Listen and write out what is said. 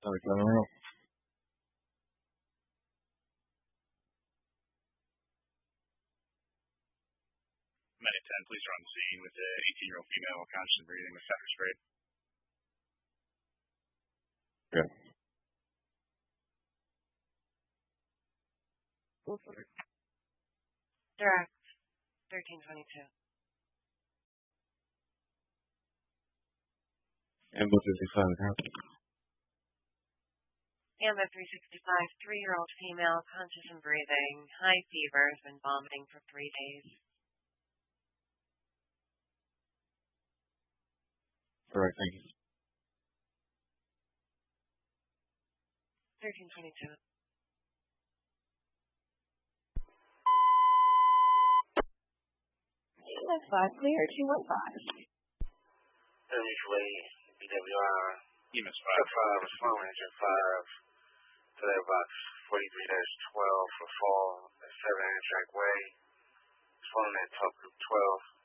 Alexander. Medic 10, please run the scene with an 18-year-old female conscious and breathing with pepper spray. Yeah. Direct 1322. Ambulance 365 account. Amber 365, 3-year-old female, conscious and breathing, high fever, has been vomiting for 3 days. Correct, thank you. 1322. That's 5 clear, 215. Usually, BWR, EMS 5, respond engine 5, to that box 43-12 for fall, 7 Amtrak Way, responding at top group 12.